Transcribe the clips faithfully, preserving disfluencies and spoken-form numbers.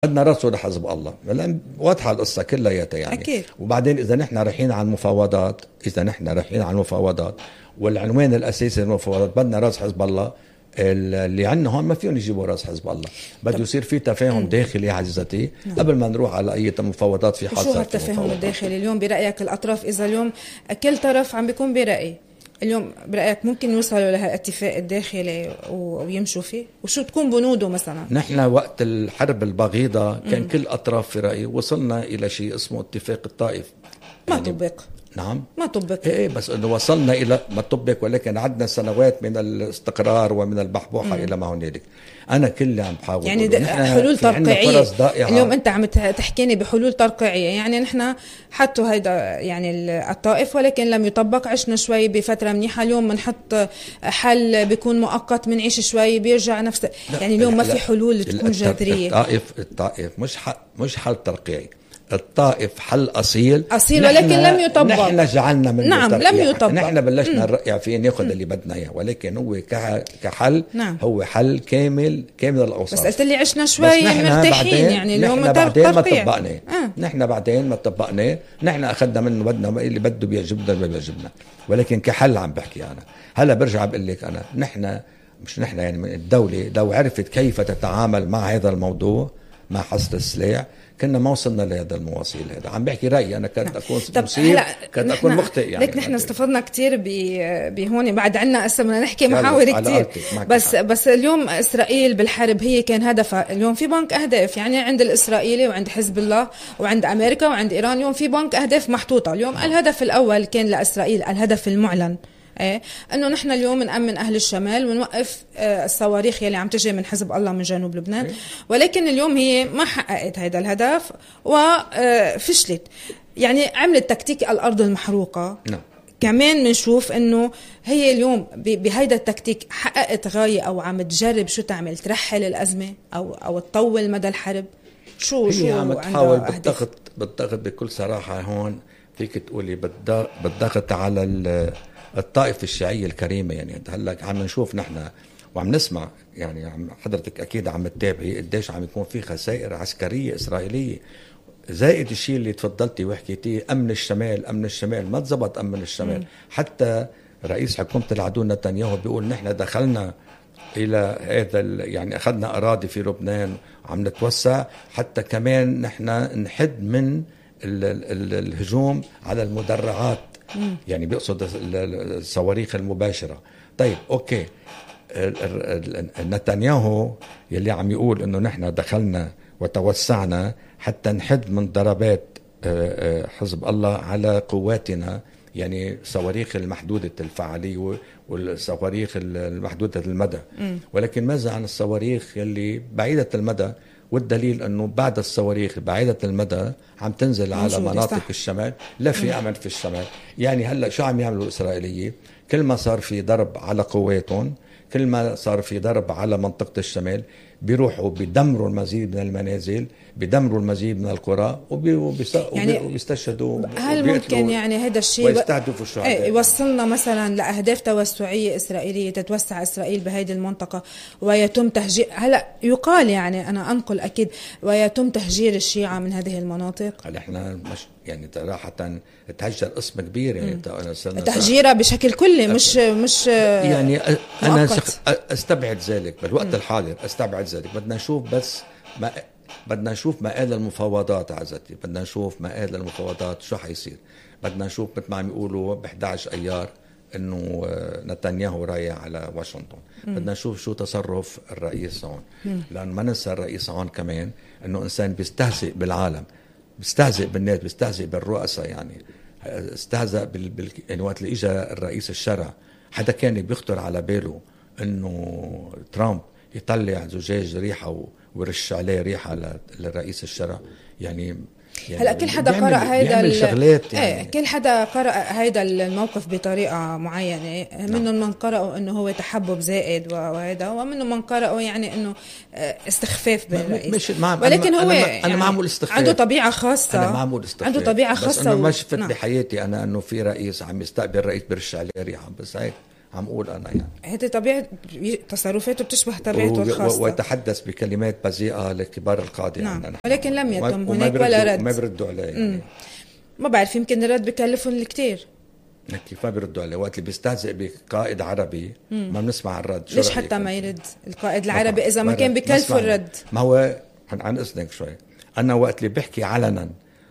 بدنا راسه لحزب الله، لأن واضحة القصة كلياتها يعني. أكيد. وبعدين إذا نحن رايحين على المفاوضات، إذا نحن رايحين على المفاوضات والعنوان الأساسي للمفاوضات بدنا راس حزب الله، اللي عندنا هون ما فيهم يجيبوا راس حزب الله، بده يصير في تفاهم داخلي عزيزتي قبل ما نروح على أي مفاوضات. في حال شو هالتفاهم الداخلي اليوم برأيك الأطراف، إذا اليوم كل طرف عم بيكون برأي، اليوم برأيك ممكن يوصلوا لهالاتفاق الداخلي ويمشوا فيه؟ وشو تكون بنوده مثلا؟ نحن وقت الحرب البغيضة كان مم. كل أطراف في رأيي وصلنا إلى شيء اسمه اتفاق الطائف، ما يعني طبق. نعم ما طبق. ايه بس انه وصلنا الى ما طبق، ولكن عدنا سنوات من الاستقرار ومن البحبوحه الى ما هنالك. انا كل اللي عم بحاول يعني حلول ترقيعيه. اليوم انت عم تحكيني بحلول ترقيعيه، يعني نحن حطوا هيدا يعني الطائف ولكن لم يطبق، عشنا شوي بفتره منيحه، اليوم بنحط حل بيكون مؤقت، بنعيش شوي بيرجع نفس، يعني اليوم ما في حلول تكون جذريه. الطائف الطائف مش حل مش حل ترقيعي، الطائف حل أصيل أصيل ولكن لم يطبق. نحن جعلنا منه نعم ترقيع. لم يطبق. نحن بلشنا نرقع فيه ناخذ اللي بدنا إياه، ولكن هو كحل نعم. هو حل كامل كامل الأوصاف. بس قلت لي عشنا شوي مرتاحين، يعني اليوم نحن بعدين ما طبقناه. آه. نحن بعدين ما طبقناه، نحن أخذنا منه بدنا اللي بده بيعجبنا ما بيعجبنا، ولكن كحل عم بحكي أنا. هلا برجع بقول لك أنا نحن مش نحن يعني من الدولة لو عرفت كيف تتعامل مع هذا الموضوع مع حصر السلاح كنا ما وصلنا لهذا المواصيل. هذا عم بحكي رأيي أنا، كنت أكون مصيب، كنت أكون مخطئ يعني. لك نحن استفدنا كتير بهون، بعد عنا هسه بدنا نحكي محاور كتير، بس حق. بس اليوم إسرائيل بالحرب هي كان هدفها، اليوم في بنك أهداف يعني عند الإسرائيلي وعند حزب الله وعند أمريكا وعند إيران، اليوم في بنك أهداف محطوطة. اليوم م. الهدف الأول كان لإسرائيل، الهدف المعلن ايه انه نحن اليوم نأمن اهل الشمال ونوقف آه الصواريخ يلي عم تجي من حزب الله من جنوب لبنان، ولكن اليوم هي ما حققت هذا الهدف وفشلت، يعني عملت تكتيك الارض المحروقه. نعم. كمان بنشوف انه هي اليوم بهيدا التكتيك حققت غاية او عم تجرب شو تعمل، ترحل الازمه او او تطول مدى الحرب. شو هي شو عم تحاول بالضغط بالضغط بكل صراحه. هون فيك تقولي بالضغط على الطائفة الشيعية الكريمة. يعني هلا عم نشوف نحن وعم نسمع، يعني عم حضرتك أكيد عم تتابعي قديش عم يكون في خسائر عسكرية إسرائيلية، زائد الشيء اللي تفضلتي وحكيتيه أمن الشمال. أمن الشمال ما تزبط أمن الشمال. م. حتى رئيس حكومة العدو نتنياهو بيقول نحن دخلنا إلى هذا يعني أخذنا أراضي في لبنان وعم نتوسع، حتى كمان نحن نحد من ال ال ال الهجوم على المدرعات. مم. يعني بيقصد الصواريخ المباشرة. طيب أوكي، نتنياهو يلي عم يقول إنه نحن دخلنا وتوسعنا حتى نحد من ضربات حزب الله على قواتنا، يعني صواريخ المحدودة الفعالية والصواريخ المحدودة المدى. مم. ولكن ماذا عن الصواريخ يلي بعيدة المدى؟ والدليل أنه بعد الصواريخ بعيدة المدى عم تنزل على مناطق صح. الشمال، لا في أمل في الشمال. يعني هلأ شو عم يعملوا الإسرائيلية؟ كل ما صار في ضرب على قواتهم، كل ما صار في ضرب على منطقة الشمال، بيروحوا بيدمروا المزيد من المنازل، بيدمروا المزيد من القرى يعني وبيستشهدوا. هل ممكن يعني هذا الشيء ويستهدفوا الشهداء يوصلنا مثلا لأهداف توسعية إسرائيلية، تتوسع إسرائيل بهذه المنطقة ويتم تهجير؟ هلا يقال يعني أنا أنقل أكيد ويتم تهجير الشيعة من هذه المناطق. هل إحنا مش يعني صراحة تهجر قسم كبير يعني تهجيرها بشكل كلي مش مش يعني أنا أستبعد ذلك بالوقت الحاضر، أستبعد ذلك. بدنا نشوف بس ما بدنا نشوف مآل المفاوضات عزتي، بدنا نشوف مآل المفاوضات شو حيصير. بدنا نشوف مثل ما عم يقولوا ب إحدى عشر أيار إنه نتنياهو رايح على واشنطن. م. بدنا نشوف شو تصرف الرئيس هون، لأن ما ننسى الرئيس هون كمان إنه إنسان بيستهزئ بالعالم، بيستهزئ بالناس، بيستهزئ بالرؤساء. يعني استهزأ بال... بال... يعني وقت اللي إجا الرئيس الشرع حدا كان بيخطر على باله إنه ترامب يطلع زجاج ريحة و... ورش عليه ريحة للرئيس الشرع؟ يعني يعني هلا كل حدا قرأ هيدا الشغلات يعني. ايه كل حدا قرأ هيدا الموقف بطريقة معينة. منهم من قرأوا انه هو تحبب زائد وهذا، ومنهم من قرأوا يعني انه استخفاف بالرئيس. ولكن هو أنا, يعني أنا معمول استخفاف، عنده طبيعة خاصة. أنا معمول استخفاف، عنده طبيعة خاصة. بس ما شفت نعم. بحياتي أنا انه في رئيس عم يستقبل رئيس برش عليه ريحة. بس هيك عم أقول أنا يعني هذه طبيعة تصرفاته بتشبه طبيعته الخاصة، ويتحدث بكلمات بذيئة لكبار القادة. نعم. يعني ولكن لم يتم هناك ولا رد، ما بيردوا عليه يعني. ما بعرف يمكن الرد بكلفهم الكتير، كيف ما بيردوا عليه وقت اللي بيستهزئ بقائد عربي مم. ما بنسمع الرد. ليش حتى ما يرد القائد العربي إذا ما كان بكلفه الرد؟ ما هو عن إذنك شوي، أنا وقت اللي بحكي علنا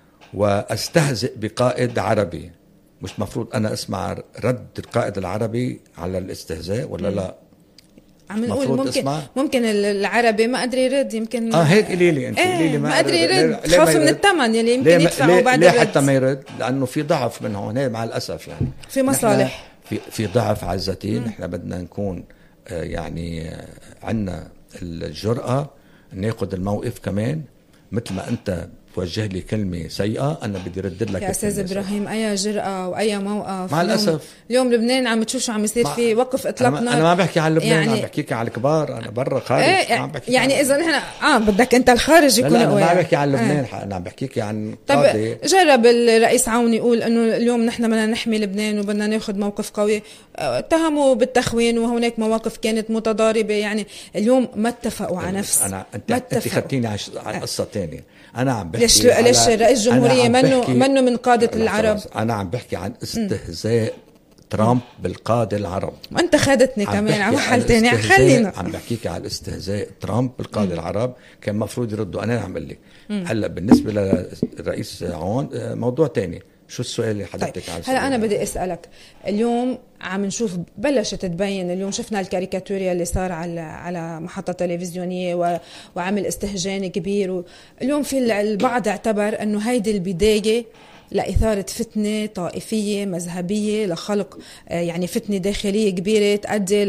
واستهزئ بقائد عربي مش مفروض أنا أسمع رد القائد العربي على الاستهزاء ولا مم. لا؟ عم نقول ممكن اسمع. ممكن العربي ما قدر يرد يمكن. اه هيك قولي لي انت. ايه ما قدر يرد، خاف من الثمن يلي يمكن يدفعه بعد ليه الرد. حتى ما يرد؟ لانه في ضعف من هون، هي مع الاسف يعني في مصالح، في في ضعف عزتي. نحن بدنا نكون آه يعني آه عندنا الجرأة ناخذ الموقف كمان. مثل ما انت توجه لي كلمة سيئة أنا بدي ردد لك يا أستاذ إبراهيم. أي جرأة وأي موقف مع الأسف. اليوم لبنان عم تشوف شو عم يصير فيه، وقف إطلاق نار. أنا ما بحكي عن لبنان يعني... عم بحكيك عن الكبار. أنا برا خارج ايه عم بحكي يعني إذا نحن آه بدك أنت الخارج يكون لا, لا أنا ما بحكي عن لبنان ايه. أنا عم بحكيك عن طب جرب الرئيس عون يقول إنه اليوم نحن بدنا نحمي لبنان وبدنا ناخذ موقف قوي، اتهموا بالتخوين وهناك مواقف كانت متضاربة. يعني اليوم ما اتفقوا على نفس. أنا أنت أنت خدتيني عن قصة تانية. أنا عم بحكي ليش ليش رئيس الجمهورية منه منه من قادة العرب؟ أنا عم بحكي عن استهزاء ترامب بالقادة العرب. وانت خدتني كمان على محل تاني. خلينا عم بحكيك على الاستهزاء ترامب بالقادة العرب. كان مفروض يردوا. أنا عم بقول لك هلا بالنسبة للرئيس عون موضوع تاني. شو السؤال اللي حضرتك طيب. هلا أنا بدي أسألك، اليوم عم نشوف بلشت تبين، اليوم شفنا الكاريكاتوريا اللي صار على على محطة تلفزيونية وعمل استهجان كبير. اليوم في البعض اعتبر أنه هيدي البداية لإثارة فتنة طائفية مذهبية لخلق يعني فتنة داخلية كبيرة تؤدي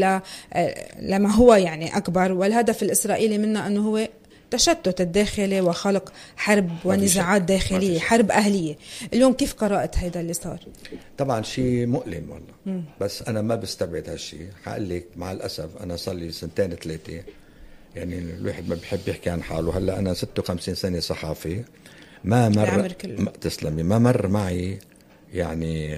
لما هو يعني أكبر. والهدف الإسرائيلي منه أنه هو تشتت الداخلي وخلق حرب ونزاعات داخلية، حرب أهلية. اليوم كيف قرأت هيدا اللي صار؟ طبعا شيء مؤلم والله. مم. بس أنا ما بستبعد هالشيء. حقول لك مع الأسف أنا صار لي سنتين ثلاثة يعني الواحد ما بيحب يحكي عن حاله. هلا أنا ستة وخمسين سنة صحافي. ما مر ما تسلمي ما مر معي يعني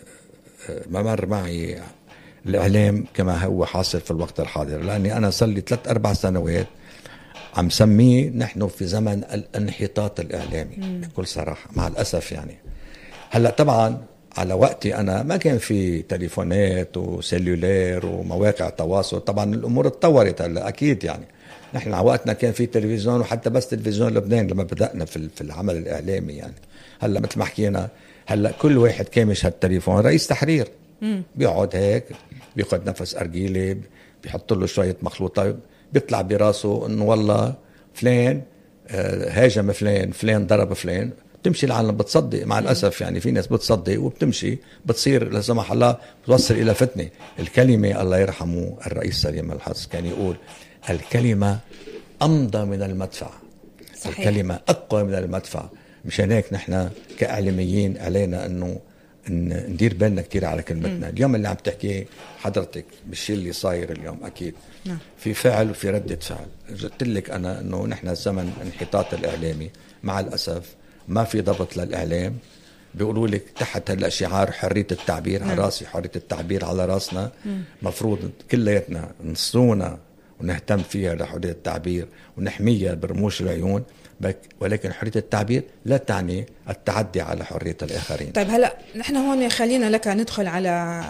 ما مر معي الإعلام كما هو حاصل في الوقت الحاضر. لأني أنا صار لي ثلاث أربع سنوات عم سميه نحن في زمن الانحطاط الإعلامي. مم. بكل صراحة مع الأسف يعني. هلأ طبعا على وقتي أنا ما كان في تليفونات وسيلولير ومواقع تواصل. طبعا الأمور اتطورت هلأ أكيد يعني. نحن على وقتنا كان في تلفزيون وحتى بس تلفزيون لبنان لما بدأنا في في العمل الإعلامي يعني. هلأ مثل ما حكينا هلأ كل واحد كامش هالتليفون رئيس تحرير. مم. بيقعد هيك بياخد نفس أرجيلة بيحط له شوية مخلوطات بيطلع براسه انه والله فلان هاجم فلان فلان ضرب فلان. بتمشي العالم بتصدق مع الأسف يعني. في ناس بتصدق وبتمشي بتصير لا سمح الله بتوصل إلى فتنة. الكلمة الله يرحمه الرئيس سليم الحظ كان يقول الكلمة أمضى من المدفع. صحيح. الكلمة أقوى من المدفع. مشان هيك نحن كإعلاميين علينا أنه ندير بالنا كتير على كلمتنا. م. اليوم اللي عم تحكي حضرتك بالشيء اللي صاير اليوم أكيد نعم. في فعل وفي ردة فعل. قلت لك أنا أنه نحن زمن انحطاط الإعلامي مع الأسف. ما في ضبط للإعلام. بيقولوا لك تحت هلا شعار حرية التعبير نعم. على راسي حرية التعبير على راسنا. م. مفروض كلياتنا نصونا ونهتم فيها لحرية التعبير ونحميها برموش العيون. ولكن حرية التعبير لا تعني التعدي على حرية الآخرين. طيب هلأ نحن هون خلينا لك ندخل على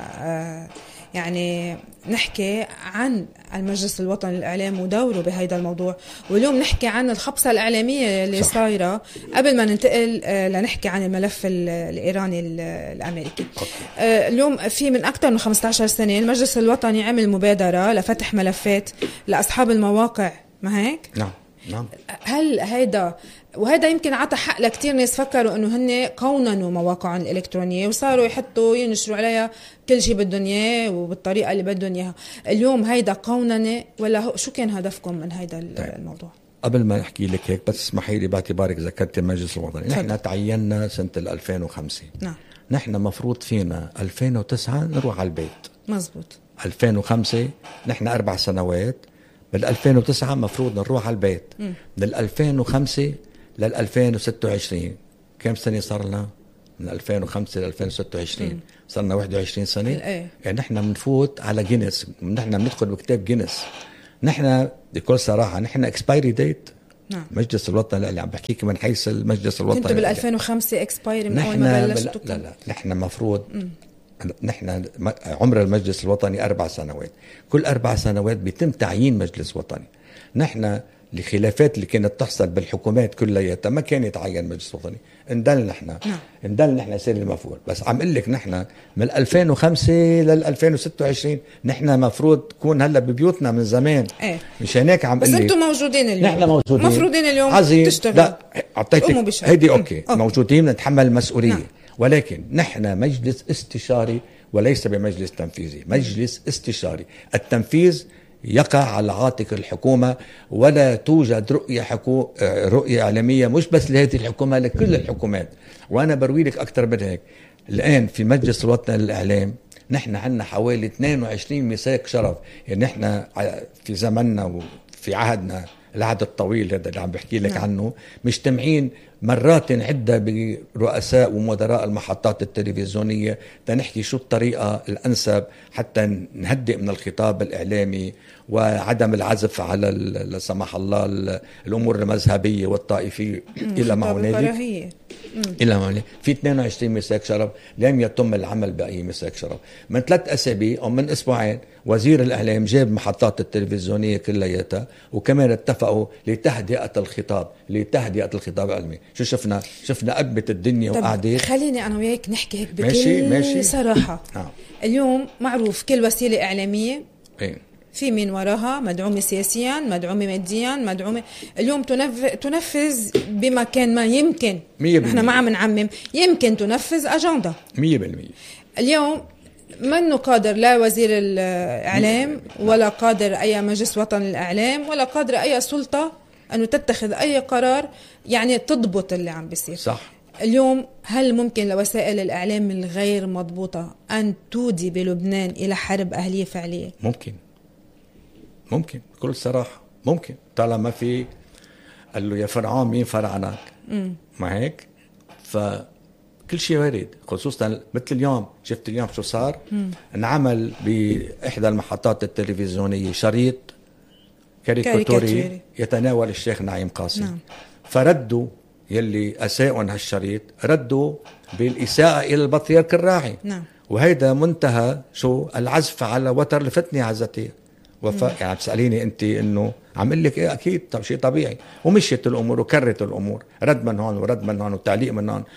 يعني نحكي عن المجلس الوطني للإعلام ودوره بهذا الموضوع. واليوم نحكي عن الخبصة الإعلامية اللي صح. صايرة قبل ما ننتقل لنحكي عن الملف الإيراني الأمريكي. اليوم في من أكثر من خمسة عشر سنة المجلس الوطني عمل مبادرة لفتح ملفات لأصحاب المواقع ما هيك؟ نعم نعم. هل هيدا وهذا يمكن عطى حق لكتير ناس فكروا انه هن قوننوا مواقعهم الالكترونيه وصاروا يحطوا ينشروا عليها كل شيء بدهم اياه وبالطريقه اللي بدهم اياها. اليوم هيدا قوننه ولا شو كان هدفكم من هيدا الموضوع؟ قبل ما احكي لك هيك بس اسمحي لي باعتبارك ذكرت المجلس الوطني. نحن تعيننا سنه ألفين وخمسة. نعم. نحن مفروض فينا ألفين وتسعة نروح على البيت. مزبوط. ألفين وخمسة نحن اربع سنوات. بال ألفين وتسعة مفروض نروح على البيت. من ألفين وخمسة لل ألفين وستة وعشرين كم سنة صار لنا؟ من ألفين وخمسة ل ألفين وستة وعشرين صرنا واحد وعشرين سنة. ايه. يعني نحن بنفوت على جينيس، نحن بندخل بكتاب جينيس. نحن بكل صراحة نحن اكسبايري ديت. نعم. مجلس الوطني اللي عم بحكيك من حيث المجلس الوطني كنتوا بال ألفين وخمسة اكسبايري من اول ما بلشتوا؟ لا لا نحن مفروض نحن عمر المجلس الوطني أربع سنوات، كل أربع سنوات بيتم تعيين مجلس وطني. نحن الخلافات اللي كانت تحصل بالحكومات كلها ما كان يتعين مجلس وطني، اندل نحن نعم. اندل نحن سير المفروض. بس عم اقول لك نحن من ألفين وخمسة لل ألفين وستة وعشرين نحن مفروض تكون هلا ببيوتنا من زمان. ايه. مش هناك عم بس انتم موجودين اليوم، نحن موجودين مفروضين اليوم عظيم. تشتغلوا. لا اعطيتك هيدي اوكي. أوكي موجودين نتحمل المسؤوليه. نعم. ولكن نحن مجلس استشاري وليس بمجلس تنفيذي، مجلس استشاري. التنفيذ يقع على عاتق الحكومة، ولا توجد رؤية حكو... رؤية إعلامية مش بس لهذه الحكومة، لكل الحكومات. وأنا بروي لك أكثر من هيك. الآن في مجلس الوطني للإعلام نحن عندنا حوالي اثنين وعشرين ميثاق شرف. يعني نحن في زمننا وفي عهدنا العهد الطويل هذا اللي عم بحكي لك عنه مجتمعين مرات عدة برؤساء ومدراء المحطات التلفزيونية تنحكي شو الطريقة الأنسب حتى نهدئ من الخطاب الإعلامي وعدم العزف على لا سمح الله الأمور المذهبية والطائفية إلى ما هنالك. إلى ما هنالك في اثنين وعشرين ميثاق شرف لم يتم العمل بأي ميثاق شرف. من ثلاث أسابيع أو من أسبوعين وزير الإعلام جاب محطات التلفزيونية كلياتها وكمان اتفقوا لتهدئة الخطاب لتهدئة الخطاب العلمي. شو شفنا؟ شفنا أدمة الدنيا وقعدت. خليني أنا وياك نحكي هيك بكل ماشي ماشي. صراحة. آه. اليوم معروف كل وسيلة إعلامية إيه؟ في من وراها مدعومة سياسيا، مدعومة ماديا، مدعومة اليوم تنفذ, تنفذ بمكان ما يمكن نحن ما عم نعمم يمكن تنفذ أجندة مية بالمية. اليوم منه قادر لا وزير الإعلام ولا قادر أي مجلس وطني للإعلام ولا قادر أي سلطة أنه تتخذ أي قرار يعني تضبط اللي عم بيصير. صح. اليوم هل ممكن لوسائل الإعلام الغير مضبوطة أن تودي بلبنان إلى حرب أهلية فعلية؟ ممكن ممكن بكل صراحة ممكن. طالما في قال له يا فرعون مين فرعنك ما هيك، فكل شيء وارد. خصوصا مثل اليوم شفت اليوم شو صار. مم. انعمل بإحدى المحطات التلفزيونية شريط كاريكاتوري يتناول الشيخ نعيم قاسم. نعم. فردوا يلي أساءوا هالشريط ردوا بالإساءة إلى البطريرك الراعي. نعم. وهيدا منتهى شو العزف على وتر الفتنة عزتي وفاء. يعني بتسأليني أنت إنه عم قل لك إيه أكيد طب شيء طبيعي. ومشيت الأمور وكرت الأمور رد من هون ورد من هون وتعليق من هون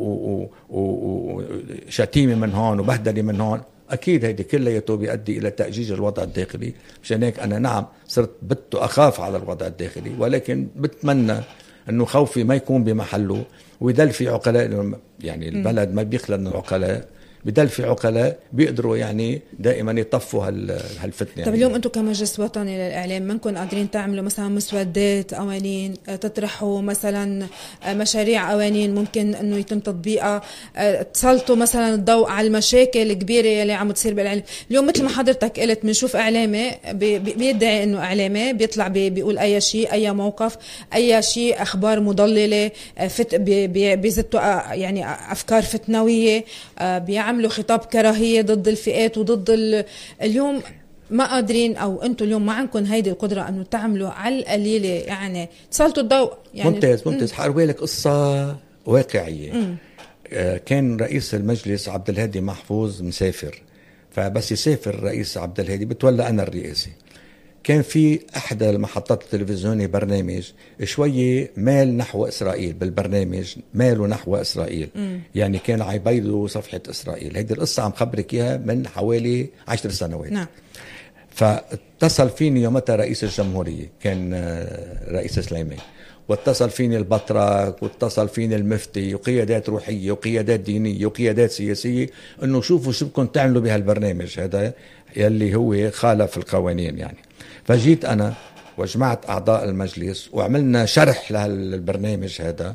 وشتيمة من هون وبهدلة من هون. أكيد هيدي كلياته بيؤدي إلى تأجيج الوضع الداخلي. مشان هيك أنا نعم صرت بت أخاف على الوضع الداخلي، ولكن بتمنى إنه خوفي ما يكون بمحله ويدل في عقلاء. يعني البلد ما بيخلى من العقلاء، بدل في عقلاء بيقدروا يعني دائما يطفوا هالفتنة. طب يعني اليوم أنتم كمجلس وطني للإعلام منكم قادرين تعملوا مثلا مسودات قوانين تطرحوا مثلا مشاريع قوانين ممكن أنه يتم تطبيقها تسلطوا مثلا الضوء على المشاكل الكبيرة اللي عم تصير بالإعلام؟ اليوم مثل ما حضرتك قلت بنشوف إعلامي بيدعي أنه إعلامي بيطلع بيقول أي شيء أي موقف أي شيء أخبار مضللة فت بيزتوا يعني أفكار فتنوية بيعمل عملوا خطاب كراهية ضد الفئات وضد اليوم ما قادرين أو أنتوا اليوم ما عندكم هيدي القدرة أنه تعملوا على القليلة يعني تسلطوا الضوء. يعني ممتاز ممتاز. حأروي لك قصة واقعية. آه كان رئيس المجلس عبد الهادي محفوظ مسافر، فبس يسافر رئيس عبد الهادي بتولى أنا الرئاسي. كان في أحدى المحطات التلفزيونية برنامج شوية مال نحو إسرائيل، بالبرنامج ماله نحو إسرائيل. م. يعني كان عيبيدوا صفحة إسرائيل. هيدي القصة عم خبرك إياها من حوالي عشر سنوات. نعم. فاتصل فيني يومتها رئيس الجمهورية كان رئيس سليمان، واتصل فيني البطرك واتصل فيني المفتي وقيادات روحية وقيادات دينية وقيادات سياسية انه شوفوا شو بدكم تعملوا بهالبرنامج هذا يلي هو خالف القوانين. يعني فجيت انا وجمعت اعضاء المجلس وعملنا شرح لهالبرنامج هذا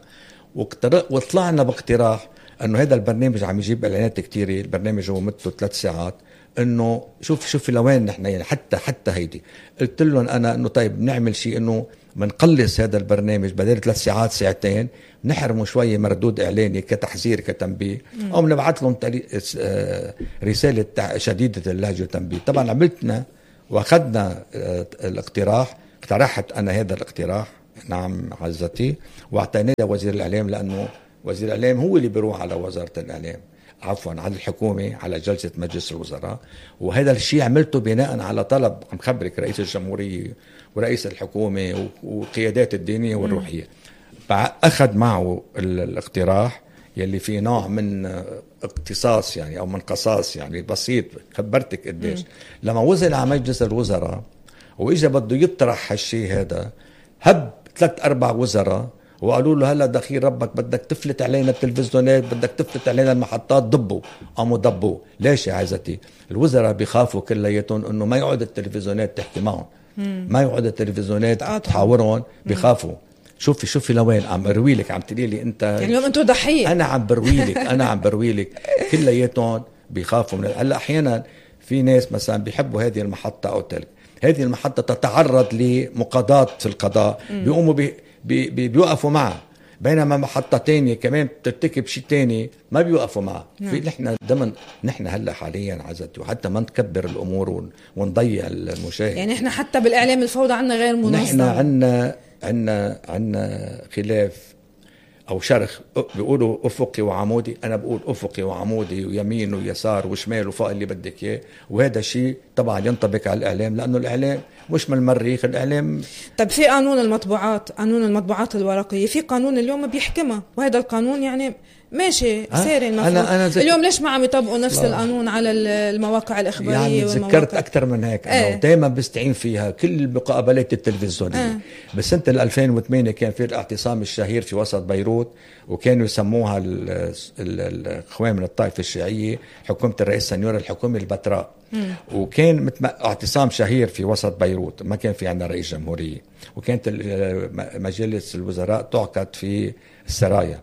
وطلعنا باقتراح انه هذا البرنامج عم يجيب اعلانات كتيرة. البرنامج هو مدته ثلاث ساعات انه شوف شوف لوين نحن يعني حتى حتى هيدي قلت لهم انا انه طيب نعمل شيء انه بنقلص هذا البرنامج بدل ثلاث ساعات ساعتين نحرمه شويه مردود اعلاني كتحذير كتنبيه او بنبعث لهم رساله شديده اللهجه وتنبيه. طبعا عملتنا واخذنا الاقتراح، اقترحت انا هذا الاقتراح نعم عزتي واعطيناه لوزير الاعلام، لانه وزير الاعلام هو اللي بيروح على وزاره الاعلام عفوا على الحكومة على جلسة مجلس الوزراء، وهذا الشيء عملته بناء على طلب عم خبرك رئيس الجمهورية ورئيس الحكومة وقيادات الدينية والروحية. أخذ معه الاقتراح يلي فيه نوع من اقتصاص يعني أو من قصاص يعني بسيط، خبرتك قديش لما وصل على مجلس الوزراء وإجا بده يطرح هالشيء هذا هب ثلاث أربع وزراء وقالوا له هلا دخيل ربك بدك تفلت علينا التلفزيونات، بدك تفلت علينا المحطات، ضبوا قاموا ضبوا. ليش يا عزتي؟ الوزراء بيخافوا كلياتهم انه ما يقعد التلفزيونات تحكي معهم، ما يقعد التلفزيونات تحاورهم، بيخافوا. شوفي شوفي لوين عم بروي لك، عم تقولي لي انت يعني اليوم انتم ضحيه، انا عم بروي لك انا عم بروي لك كلياتهم بيخافوا من هلا. احيانا في ناس مثلا بيحبوا هذه المحطه او تلك، هذه المحطه تتعرض لمقاضاه في القضاء بيقوموا بي بي بي بيوقفوا معه، بينما محطة تانية كمان بترتكب شيء تاني ما بيوقفوا معه. في نحن ضمن نحن هلا حاليا عزتي وحتى ما نكبر الامور ونضيع المشاهد، يعني احنا حتى بالاعلام الفوضى عنا غير منظم. نحن عنا عنا عنا خلاف او شرخ، بيقولوا افقي وعمودي، انا بقول افقي وعمودي ويمين ويسار وشمال وفوق اللي بدك اياه، وهذا شيء طبعا ينطبق على الاعلام لانه الاعلام مش من المريخ الاعلام. طب في قانون المطبوعات، قانون المطبوعات الورقيه، في قانون اليوم بيحكمها، وهذا القانون يعني ماشي ساري المفروض. أنا أنا اليوم ليش ما عم يطبقوا نفس لا. القانون على المواقع الإخبارية؟ يعني ذكرت أكثر من هيك أنا ايه. دايما بستعين فيها كل المقابلات التلفزيونية ايه. بسنة ألفين وثمانية كان في الاعتصام الشهير في وسط بيروت، وكانوا يسموها الإخوان من الطائفة الشيعية حكومة الرئيس سنيور الحكومة البتراء، وكان اعتصام شهير في وسط بيروت، ما كان في عندنا رئيس جمهورية، وكانت مجلس الوزراء تعقد في السرايا،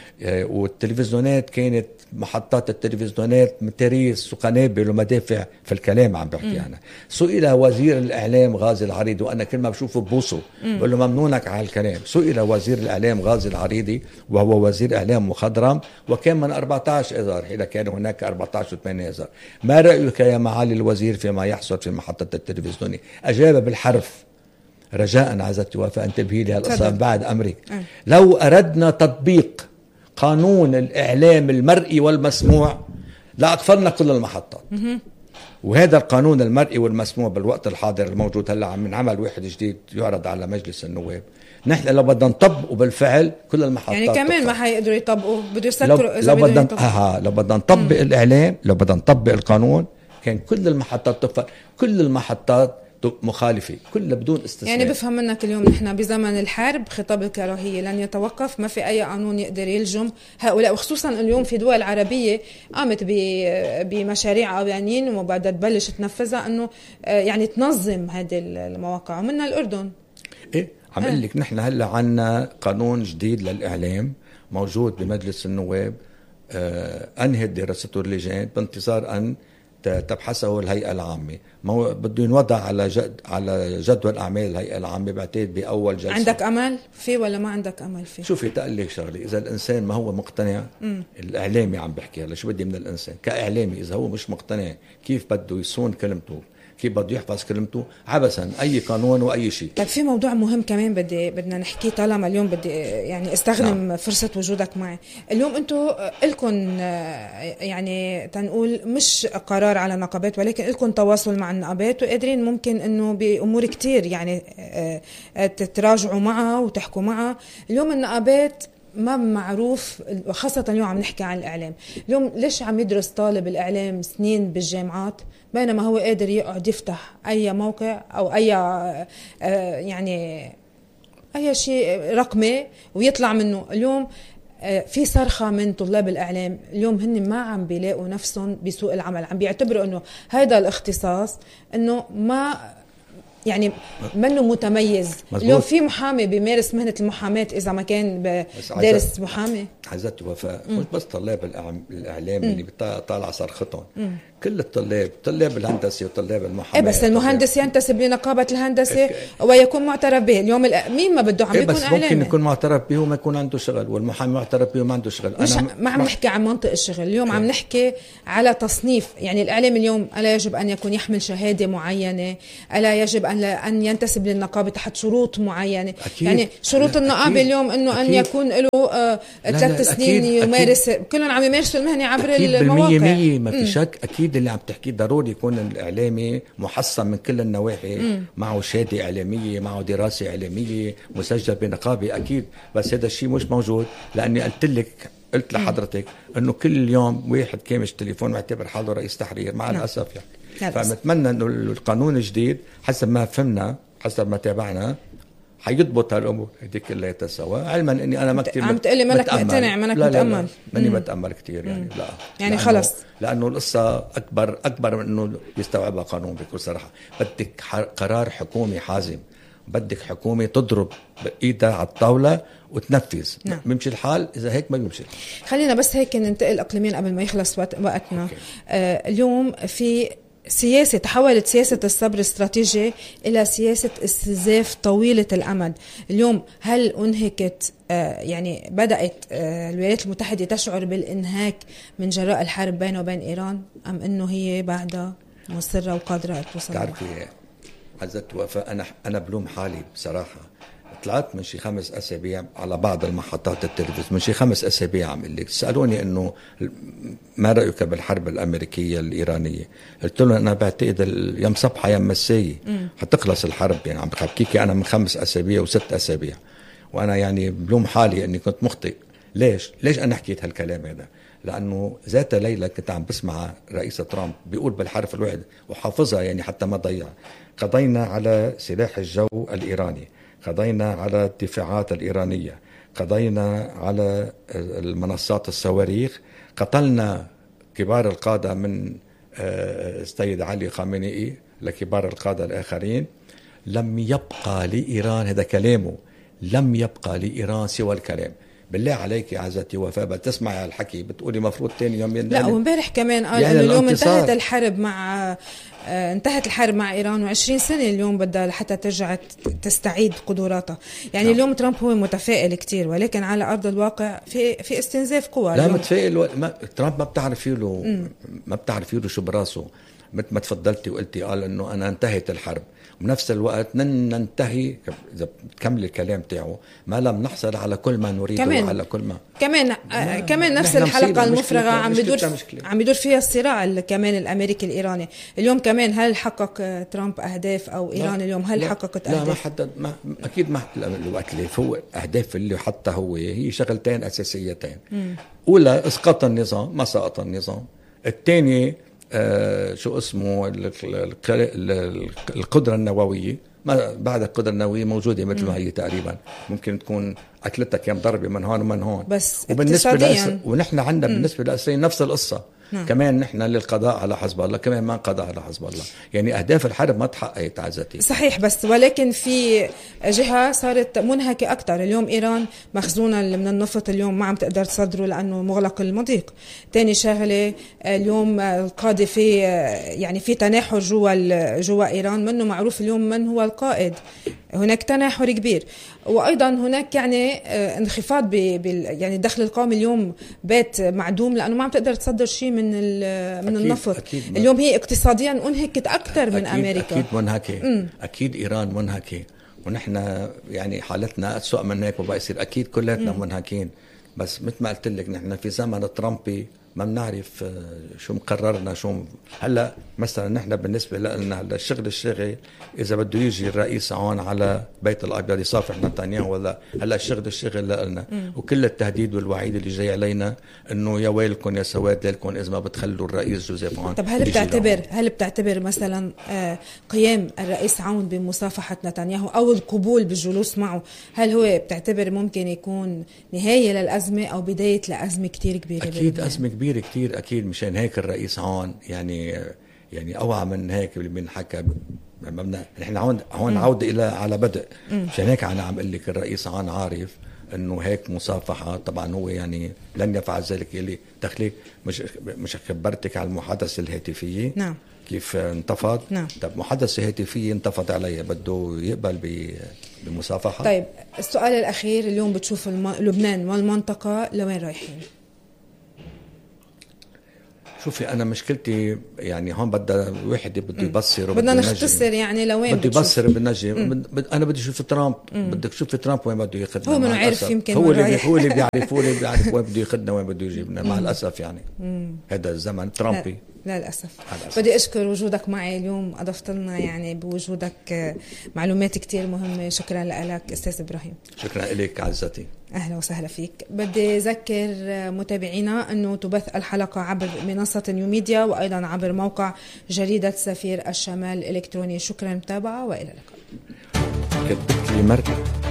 والتلفزيونات كانت محطات التلفزيونات متاريس وقنابل ومدافع في الكلام عم بحكي أنا. سئل وزير الإعلام غازي العريضي، وأنا كل ما بشوفه ببوسه بقول له ممنونك على الكلام، سئل وزير الإعلام غازي العريضي وهو وزير إعلام مخضرم وكان من أربعة عشر إذار، إذا كان هناك أربعة عشر وثمانية إذار، ما رأيك يا معالي الوزير فيما يحصل في محطة التلفزيون؟ أجاب بالحرف، رجاء عزتي وفاء انتبهي لي هالقصة بعد أمرك، لو أردنا تطبيق قانون الإعلام المرئي والمسموع لا أقفلنا كل المحطات. وهذا القانون المرئي والمسموع بالوقت الحاضر الموجود هلا عم نعمل واحد جديد يعرض على مجلس النواب، نحن لو بدنا نطبقه بالفعل كل المحطات يعني كمان تقفل. ما حيقدروا يطبقوا، بده يسكروا إذا لو بدنا ها لو بدنا نطبق مم. الإعلام، لو بدنا نطبق القانون كان كل المحطات تقفل، كل المحطات مخالفة كلها بدون استثناء. يعني بفهم منك اليوم نحن بزمن الحرب خطاب الكراهية لن يتوقف، ما في أي قانون يقدر يلجم هؤلاء، وخصوصا اليوم في دول عربية قامت بمشاريع قوانين وبعدها تبلش تنفذها أنه يعني تنظم هذه المواقع، ومنها الأردن. إيه عم أقول لك نحن هلا عنا قانون جديد للإعلام موجود بمجلس النواب، آه أنهت دراسته اللجان بانتظار أن تبحثه الهيئة العامة، ما بده ينوضع على جد على جدول أعمال الهيئة العامة بعتقد بأول جلسة. عندك أمل فيه ولا ما عندك أمل فيه؟ شوفي تقلك شغلي، إذا الإنسان ما هو مقتنع، مم. الإعلامي عم بحكي هلا شو بدي من الإنسان كإعلامي، إذا هو مش مقتنع كيف بده يصون كلمته، كيف بده يحفظ كلمته، عبثا أي قانون وأي شيء. طيب في موضوع مهم كمان بدي بدنا نحكي طالما اليوم بدي يعني استخدم نعم. فرصة وجودك معي اليوم. أنتوا إلكن يعني تنقول مش قرار على نقابات ولكن إلكن تواصل مع النقابات وقادرين ممكن إنه بأمور كتير يعني تتراجعوا معها وتحكوا معها. اليوم النقابات ما معروف، وخاصة اليوم عم نحكي عن الإعلام، اليوم ليش عم يدرس طالب الإعلام سنين بالجامعات بينما هو قادر يقعد يفتح أي موقع أو أي يعني أي شيء رقمي ويطلع منه. اليوم في صرخة من طلاب الإعلام اليوم هن ما عم بيلاقوا نفسهم بسوق العمل، عم بيعتبروا أنه هذا الاختصاص أنه ما يعني منه متميز. مزبوط. اليوم في محامي بيمارس مهنة المحاماة إذا ما كان دارس محامي. عزت وفاء مش بس طلاب الإعلام اللي بطالع صرختهم، كل الطلاب، طلاب الهندسه وطلاب المحاماه. ايه بس المهندس ينتسب لنقابه الهندسه ويكون معترف به. اليوم مين ما بده عم إيه بيكون بس اعلامي. ممكن يكون معترف به وما يكون عنده شغل، والمحامي معترف به وما عنده شغل. مش أنا ما عم نحكي عن منطق الشغل اليوم، كي. عم نحكي على تصنيف. يعني الاعلام اليوم الا يجب ان يكون يحمل شهاده معينه، الا يجب ان ان ينتسب للنقابه تحت شروط معينه. أكيد. يعني شروط النقابه اليوم انه ان يكون له آه ثلاث سنين يمارس، كلهم عم يمارسوا المهنه عبر المواقع. بالمية ما في شك. اكيد اللي عم تحكيه ضروري يكون الاعلامي محصن من كل النواحي، مم. معه شهاده اعلاميه، معه دراسه اعلاميه، مسجل بنقابه اكيد. بس هذا الشيء مش موجود، لاني قلت لك قلت لحضرتك انه كل يوم واحد كامش تليفون معتبر حاله رئيس تحرير مع نعم. الاسف يعني. فنتمنى انه القانون الجديد حسب ما فهمنا حسب ما تابعنا حيضبط هالامور هذيك كلها سوا، علما اني انا ما كثير عم تقلي منك مقتنع منك متامل. ماني بتامل كثير يعني. مم. لا يعني خلص، لانه القصه اكبر اكبر من انه يستوعبها قانون. بكل صراحه بدك قرار حكومي حازم، بدك حكومه تضرب بايدها على الطاوله وتنفذ. نعم. بيمشي الحال، اذا هيك ما بيمشي. خلينا بس هيك ننتقل اقليميا قبل ما يخلص وقتنا. آه اليوم في سياسة تحولت سياسة الصبر الاستراتيجي إلى سياسة استنزاف طويلة الأمد. اليوم هل أنهكت آه يعني بدأت آه الولايات المتحدة تشعر بالإنهاك من جراء الحرب بينه وبين إيران، أم أنه هي بعدها مصرة وقادرة توصل؟ تعرفي عزت وفاء، أنا أنا بلوم حالي بصراحة. طلعت من شي خمس أسابيع على بعض المحطات التلفزيون، من شي خمس أسابيع عم اللي سألوني إنه ما رأيك بالحرب الأمريكية الإيرانية. قلت لهم أنا بعتقد يوم صبحة يوم مساية حتخلص الحرب. يعني عم بحكيكي أنا من خمس أسابيع وست أسابيع، وأنا يعني بلوم حالي إني كنت مخطئ. ليش؟ ليش أنا حكيت هالكلام هذا؟ لأنه ذات ليلة كنت عم بسمع رئيس ترامب بيقول بالحرف الواحد وحافظها يعني حتى ما ضيع: قضينا على سلاح الجو الإيراني، قضينا على الدفاعات الإيرانية، قضينا على المنصات الصواريخ، قتلنا كبار القادة من السيد علي خامنئي لكبار القادة الآخرين. لم يبقى لإيران، هذا كلامه، لم يبقى لإيران سوى الكلام. بالله عليك يا عزتي وفاء بتسمعي هالحكي بتقولي مفروض تاني يوم ينقل. لا ومبارح كمان قال يعني انه اليوم انتهت الحرب مع آه انتهت الحرب مع ايران، وعشرين سنة اليوم بدها لحتى ترجع تستعيد قدراتها. يعني نعم. اليوم ترامب هو متفائل كتير، ولكن على ارض الواقع في في استنزاف قوى. لا متفائل و... ما... ترامب ما بتعرفي له م. ما بتعرفي له شو براسه. مثل ما تفضلتي وقلتي قال انه انا انتهت الحرب، وبنفس الوقت ننتهي اذا بتكمل الكلام تاعه ما لم نحصل على كل ما نريده وعلى كل ما كمان آه كمان نفس الحلقه المفرغه عم بيدور عم بيدور فيها الصراع كمان الامريكي الايراني. اليوم كمان هل حقق ترامب اهداف او ايران لا اليوم هل لا حققت اهداف؟ لا ما حدد ما اكيد ما الوقت اللي فوق اهداف اللي حتى هو هي شغلتين اساسيتين. م. اولى اسقاط النظام، ما سقط النظام. الثاني آه شو اسمه القدرة النووية. ما بعد القدرة النووية موجودة مثل ما هي تقريبا، ممكن تكون أكلتها كم ضربة من هون ومن هون. بس وبالنسبة لأس... ونحن عندنا بالنسبة لإسرائيل نفس القصة. نعم. كمان نحن للقضاء على حزب الله، كمان ما قضاء على حزب الله. يعني أهداف الحرب ما تحققت عزتي. صحيح، بس ولكن في جهة صارت منهكة أكتر. اليوم إيران مخزونة من النفط اليوم ما عم تقدر تصدره لأنه مغلق المضيق. تاني شغلة اليوم القادة في يعني في تناحر جوا جوا إيران، منه معروف اليوم من هو القائد. هناك تناحر كبير، وأيضا هناك يعني انخفاض بال يعني الدخل القومي اليوم بات معدوم لأنه ما عم تقدر تصدر شيء من من أكيد النفط. أكيد اليوم هي اقتصاديا انهكت أكثر من أكيد أمريكا. أكيد منهكة. م. أكيد إيران منهكة، ونحن يعني حالتنا أسوأ من هيك وبقى يصير أكيد كلنا منهكين. بس مثل ما قلت لك نحن في زمن ترامبي ما بنعرف شو مقررنا شو. هلا مثلا نحن بالنسبه لنا هلا الشغل الشغل اذا بده يجي الرئيس عون على بيت الابيض يصافح نتنياهو ولا هلا الشغل الشغل لنا، وكل التهديد والوعيد اللي جاي علينا انه يا ويلكم يا سواد لكم اذا ما بتخلوا الرئيس جوزيف عون. طب هل بتعتبر هل بتعتبر مثلا قيام الرئيس عون بمصافحه نتنياهو او القبول بالجلوس معه، هل هو بتعتبر ممكن يكون نهايه للازمه او بدايه لازمه كتير كبيره؟ اكيد ازمه كبيرة كتير أكيد. مشان هيك الرئيس عون يعني يعني أوعى من هيك اللي بنحكى. نحن هون هون عودة إلى على بدء. مشان هيك أنا عم أقول لك الرئيس عون عارف انه هيك مصافحه. طبعا هو يعني لن يفعل ذلك. يلي تخليك مش مش خبرتك على المحادثه الهاتفيه. نعم. كيف انتفض. نعم. طب محادثه هاتفيه انتفض عليها، بده يقبل بمصافحه. طيب السؤال الاخير، اليوم بتشوف الم... لبنان والمنطقه لوين رايحين؟ شوفي انا مشكلتي يعني هون بدها واحد بده يبصر، بدنا نختصر يعني لوين بده يبصر بالنجم. انا بدي اشوف ترامب. بدك تشوف ترامب وين بده ياخذنا. هو منو عارف يمكن هو اللي هو اللي بيعرف هو اللي بيعرف وين بده ياخذنا وين بده يجيبنا. مع الاسف يعني مم. هذا الزمن ترامبي. لا للأسف. بدي أشكر وجودك معي اليوم، أضفت لنا يعني بوجودك معلومات كتير مهمة. شكرا لك أستاذ إبراهيم. شكرا لك عزتي. أهلا وسهلا فيك. بدي أذكر متابعينا أنه تبث الحلقة عبر منصة نيوميديا وأيضا عبر موقع جريدة سفير الشمال الإلكتروني. شكرا متابعة وإلى اللقاء. كتبت لي مركب